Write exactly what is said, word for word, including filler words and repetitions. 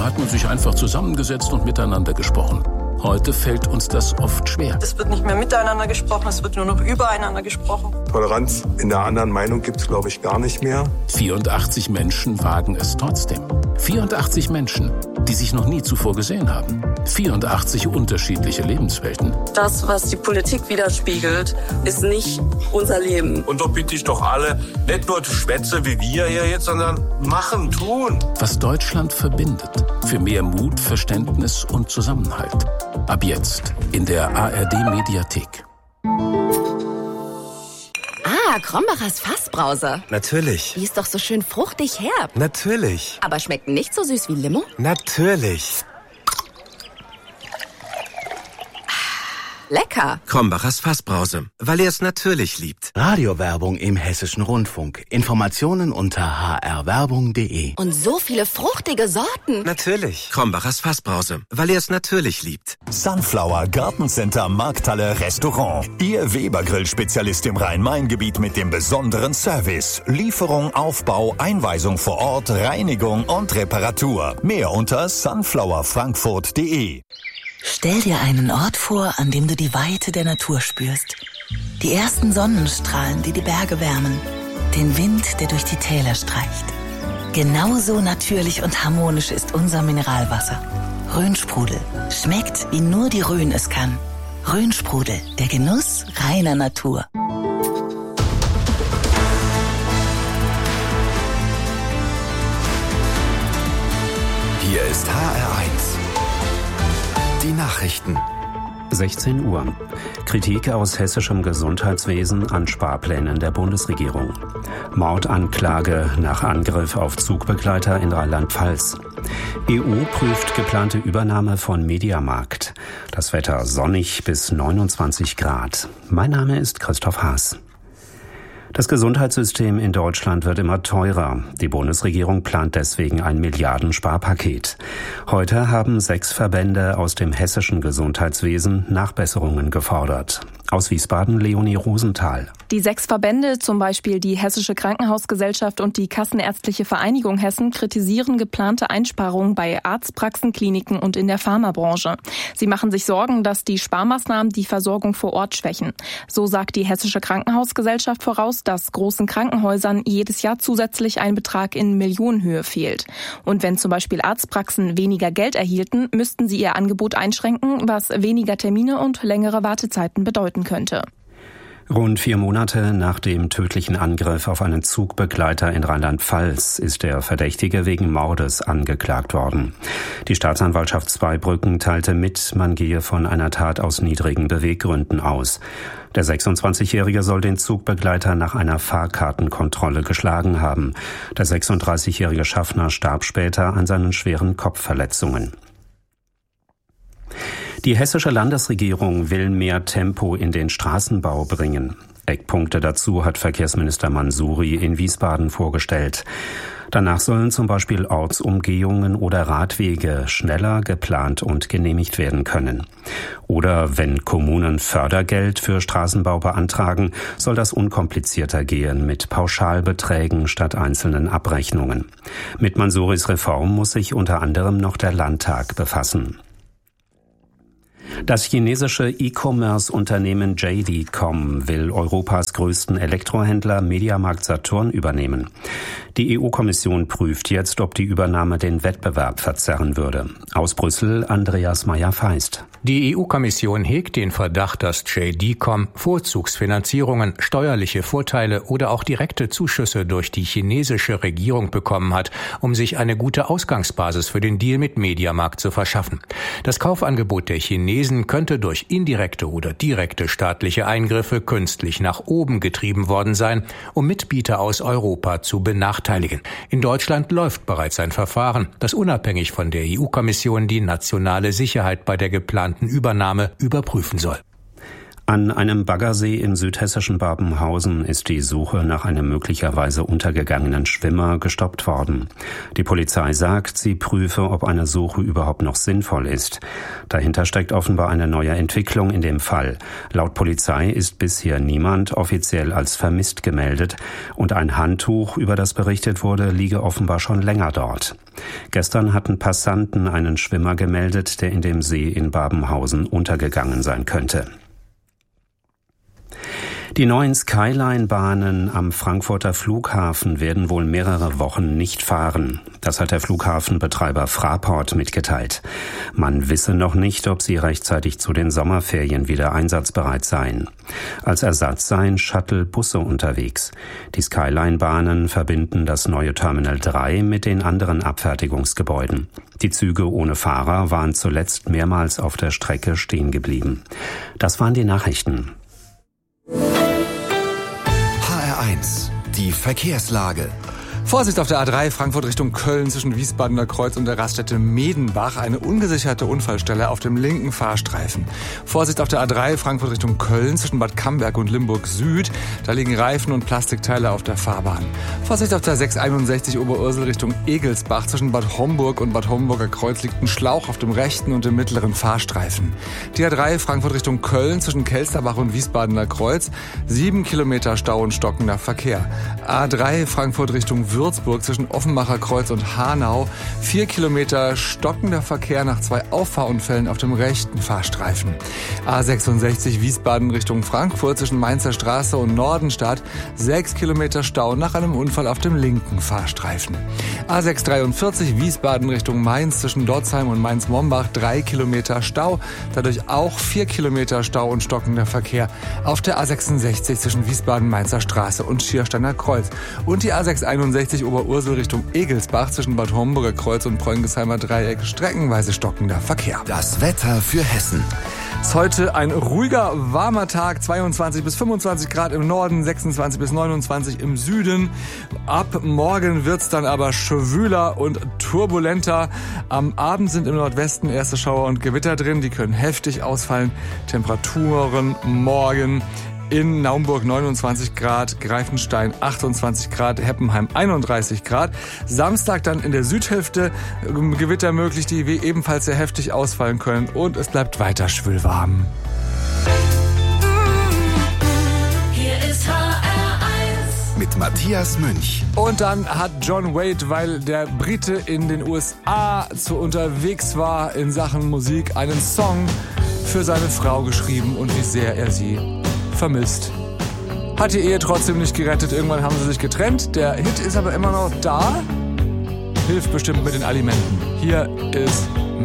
Früher hat man sich einfach zusammengesetzt und miteinander gesprochen. Heute fällt uns das oft schwer. Es wird nicht mehr miteinander gesprochen, es wird nur noch übereinander gesprochen. Toleranz in der anderen Meinung gibt es, glaube ich, gar nicht mehr. vierundachtzig Menschen wagen es trotzdem. vierundachtzig Menschen, die sich noch nie zuvor gesehen haben. vierundachtzig unterschiedliche Lebenswelten. Das, was die Politik widerspiegelt, ist nicht unser Leben. Und doch bitte ich doch alle, nicht nur Schwätze wie wir hier jetzt, sondern machen, tun. Was Deutschland verbindet. Für mehr Mut, Verständnis und Zusammenhalt. Ab jetzt in der A R D-Mediathek. Ah, Krombachers Fassbrause. Natürlich. Die ist doch so schön fruchtig herb. Natürlich. Aber schmeckt nicht so süß wie Limo? Natürlich. Lecker. Krombachers Fassbrause, weil er es natürlich liebt. Radiowerbung im Hessischen Rundfunk. Informationen unter h r werbung punkt d e. Und so viele fruchtige Sorten. Natürlich. Krombachers Fassbrause, weil er es natürlich liebt. Sunflower Gartencenter Markthalle Restaurant. Ihr Weber-Grill-Spezialist im Rhein-Main-Gebiet mit dem besonderen Service. Lieferung, Aufbau, Einweisung vor Ort, Reinigung und Reparatur. Mehr unter sunflower frankfurt punkt d e. Stell dir einen Ort vor, an dem du die Weite der Natur spürst. Die ersten Sonnenstrahlen, die die Berge wärmen. Den Wind, der durch die Täler streicht. Genauso natürlich und harmonisch ist unser Mineralwasser. Rhönsprudel. Schmeckt, wie nur die Rhön es kann. Rhönsprudel, der Genuss reiner Natur. Hier ist H R eins. Die Nachrichten. sechzehn Uhr. Kritik aus hessischem Gesundheitswesen an Sparplänen der Bundesregierung. Mordanklage nach Angriff auf Zugbegleiter in Rheinland-Pfalz. E U prüft geplante Übernahme von Mediamarkt. Das Wetter sonnig bis neunundzwanzig Grad. Mein Name ist Christoph Haas. Das Gesundheitssystem in Deutschland wird immer teurer. Die Bundesregierung plant deswegen ein Milliardensparpaket. Heute haben sechs Verbände aus dem hessischen Gesundheitswesen Nachbesserungen gefordert. Aus Wiesbaden Leonie Rosenthal. Die sechs Verbände, zum Beispiel die Hessische Krankenhausgesellschaft und die Kassenärztliche Vereinigung Hessen, kritisieren geplante Einsparungen bei Arztpraxen, Kliniken und in der Pharmabranche. Sie machen sich Sorgen, dass die Sparmaßnahmen die Versorgung vor Ort schwächen. So sagt die Hessische Krankenhausgesellschaft voraus, dass großen Krankenhäusern jedes Jahr zusätzlich ein Betrag in Millionenhöhe fehlt. Und wenn zum Beispiel Arztpraxen weniger Geld erhielten, müssten sie ihr Angebot einschränken, was weniger Termine und längere Wartezeiten bedeuten könnte. Rund vier Monate nach dem tödlichen Angriff auf einen Zugbegleiter in Rheinland-Pfalz ist der Verdächtige wegen Mordes angeklagt worden. Die Staatsanwaltschaft Zweibrücken teilte mit, man gehe von einer Tat aus niedrigen Beweggründen aus. Der sechsundzwanzigjährige soll den Zugbegleiter nach einer Fahrkartenkontrolle geschlagen haben. Der sechsunddreißigjährige Schaffner starb später an seinen schweren Kopfverletzungen. Die hessische Landesregierung will mehr Tempo in den Straßenbau bringen. Eckpunkte dazu hat Verkehrsminister Mansouri in Wiesbaden vorgestellt. Danach sollen zum Beispiel Ortsumgehungen oder Radwege schneller geplant und genehmigt werden können. Oder wenn Kommunen Fördergeld für Straßenbau beantragen, soll das unkomplizierter gehen mit Pauschalbeträgen statt einzelnen Abrechnungen. Mit Mansouris Reform muss sich unter anderem noch der Landtag befassen. Das chinesische E-Commerce-Unternehmen J D Punkt com will Europas größten Elektrohändler Mediamarkt Saturn übernehmen. Die E U-Kommission prüft jetzt, ob die Übernahme den Wettbewerb verzerren würde. Aus Brüssel Andreas Meyer-Feist. Die E U-Kommission hegt den Verdacht, dass J D Punkt com Vorzugsfinanzierungen, steuerliche Vorteile oder auch direkte Zuschüsse durch die chinesische Regierung bekommen hat, um sich eine gute Ausgangsbasis für den Deal mit Mediamarkt zu verschaffen. Das Kaufangebot der Chinesen könnte durch indirekte oder direkte staatliche Eingriffe künstlich nach oben getrieben worden sein, um Mitbieter aus Europa zu benachteiligen. In Deutschland läuft bereits ein Verfahren, das unabhängig von der E U-Kommission die nationale Sicherheit bei der geplanten Übernahme überprüfen soll. An einem Baggersee im südhessischen Babenhausen ist die Suche nach einem möglicherweise untergegangenen Schwimmer gestoppt worden. Die Polizei sagt, sie prüfe, ob eine Suche überhaupt noch sinnvoll ist. Dahinter steckt offenbar eine neue Entwicklung in dem Fall. Laut Polizei ist bisher niemand offiziell als vermisst gemeldet und ein Handtuch, über das berichtet wurde, liege offenbar schon länger dort. Gestern hatten Passanten einen Schwimmer gemeldet, der in dem See in Babenhausen untergegangen sein könnte. Die neuen Skyline-Bahnen am Frankfurter Flughafen werden wohl mehrere Wochen nicht fahren. Das hat der Flughafenbetreiber Fraport mitgeteilt. Man wisse noch nicht, ob sie rechtzeitig zu den Sommerferien wieder einsatzbereit seien. Als Ersatz seien Shuttle-Busse unterwegs. Die Skyline-Bahnen verbinden das neue Terminal drei mit den anderen Abfertigungsgebäuden. Die Züge ohne Fahrer waren zuletzt mehrmals auf der Strecke stehen geblieben. Das waren die Nachrichten. H R eins, die Verkehrslage. Vorsicht auf der A drei Frankfurt Richtung Köln zwischen Wiesbadener Kreuz und der Raststätte Medenbach. Eine ungesicherte Unfallstelle auf dem linken Fahrstreifen. Vorsicht auf der A drei Frankfurt Richtung Köln zwischen Bad Camberg und Limburg Süd. Da liegen Reifen und Plastikteile auf der Fahrbahn. Vorsicht auf der sechs einundsechzig Oberursel Richtung Egelsbach. Zwischen Bad Homburg und Bad Homburger Kreuz liegt ein Schlauch auf dem rechten und dem mittleren Fahrstreifen. Die A drei Frankfurt Richtung Köln zwischen Kelsterbach und Wiesbadener Kreuz. Sieben Kilometer Stau und stockender Verkehr. A drei Frankfurt Richtung Würzburg zwischen Offenbacher Kreuz und Hanau. Vier Kilometer stockender Verkehr nach zwei Auffahrunfällen auf dem rechten Fahrstreifen. A sechsundsechzig Wiesbaden Richtung Frankfurt zwischen Mainzer Straße und Nordenstadt. Sechs Kilometer Stau nach einem Unfall auf dem linken Fahrstreifen. A sechs dreiundvierzig Wiesbaden Richtung Mainz zwischen Dotzheim und Mainz-Mombach. Drei Kilometer Stau. Dadurch auch vier Kilometer Stau und stockender Verkehr auf der A sechsundsechzig zwischen Wiesbaden-Mainzer Straße und Schiersteiner Kreuz. Und die A sechs einundsechzig Oberursel Richtung Egelsbach zwischen Bad Homburger Kreuz und Preungesheimer Dreieck streckenweise stockender Verkehr. Das Wetter für Hessen. Es ist heute ein ruhiger, warmer Tag, zweiundzwanzig bis fünfundzwanzig Grad im Norden, sechsundzwanzig bis neunundzwanzig im Süden. Ab morgen wird's dann aber schwüler und turbulenter. Am Abend sind im Nordwesten erste Schauer und Gewitter drin, die können heftig ausfallen. Temperaturen morgen in Naumburg neunundzwanzig Grad, Greifenstein achtundzwanzig Grad, Heppenheim einunddreißig Grad. Samstag dann in der Südhälfte Gewitter möglich, die ebenfalls sehr heftig ausfallen können. Und es bleibt weiter schwülwarm. Hier ist H R eins mit Matthias Münch. Und dann hat John Wade, weil der Brite in den U S A zu unterwegs war in Sachen Musik, einen Song für seine Frau geschrieben und wie sehr er sie vermisst. Hat die Ehe trotzdem nicht gerettet, irgendwann haben sie sich getrennt. Der Hit ist aber immer noch da. Hilft bestimmt mit den Alimenten. Hier ist